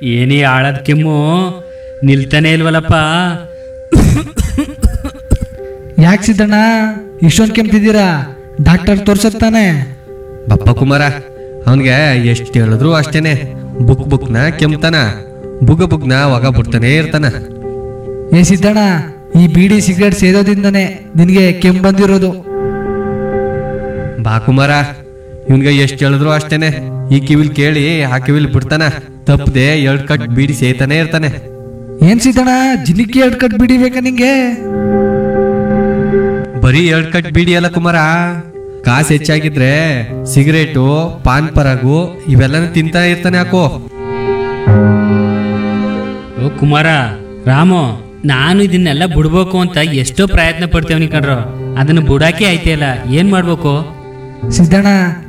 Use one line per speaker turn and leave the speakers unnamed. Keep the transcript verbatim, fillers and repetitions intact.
ಏನೇ ಆಳದ ಕೆಮ್ಮು ನಿಲ್ತಾನೆ ಇಲ್ವಲ್ಲಪ್ಪ.
ಯಾಕೆ ಸಿದ್ದಣ್ಣ ಇಷ್ಟೊಂದು ಕೆಮ್ತಿದ್ದೀರಾ? ಡಾಕ್ಟರ್ ತೋರ್ಸತ್ತಾನೆ.
ಬಪ್ಪ ಕುಮಾರ, ಅವನ್ಗೆ ಎಷ್ಟು ಹೇಳಿದ್ರು ಅಷ್ಟೇನೆ. ಬುಕ್ ಬುಕ್ನ ಕೆಮ್ತಾನ, ಬುಗ ಬುಗ್ನ ಒಗ ಬಿಡ್ತಾನೆ ಇರ್ತಾನ.
ಏ ಸಿದ್ದಣ್ಣ, ಈ ಬೀಡಿ ಸಿಗರೇಟ್ ಸೇದೋದಿಂದನೇ ನಿನಗೆ ಕೆಮ್ಮು ಬಂದಿರೋದು.
ಬಾ ಕುಮಾರ, ಇವನ್ಗೆ ಎಷ್ಟು ಹೇಳಿದ್ರು ಅಷ್ಟೇನೆ. ಈ ಕಿವಿಲ್ ಕೇಳಿ ಆ ಕಿವಿಲ್ ಬಿಡ್ತಾನ, ತಪ್ಪದೆ ಎರಡ್ ಕಟ್ ಬೀಡಿ ಸೇತಾನೆ ಇರ್ತಾನೆ.
ಏನ್ ಸಿದ್ದಣ್ಣ, ಜಿಲಿಕಿ ಎರಡು ಕಟ್ ಬೀಡಿ ಬೇಕಾ ನಿಂಗೆ?
ಬರೀ ಎರಡ್ ಕಟ್ ಬೀಡಿ ಅಲ್ಲ ಕುಮಾರ, ಕಾಸು ಹೆಚ್ಚಾಗಿದ್ರೆ ಸಿಗರೇಟು, ಪಾನ್ ಪರಾಗು ಇವೆಲ್ಲನೂ ತಿಂತಾ ಇರ್ತಾನೆ. ಹಾಕೋ
ಓ ಕುಮಾರ, ರಾಮು, ನಾನು ಇದನ್ನೆಲ್ಲ ಬಿಡ್ಬೇಕು ಅಂತ ಎಷ್ಟೋ ಪ್ರಯತ್ನ ಪಡ್ತೇವನಿ ಕಣ್ರು, ಅದನ್ನು ಬಿಡಾಕೆ ಆಯ್ತಿಯಲ್ಲ, ಏನ್ ಮಾಡ್ಬೇಕು?
ಸಿದ್ದಣ್ಣ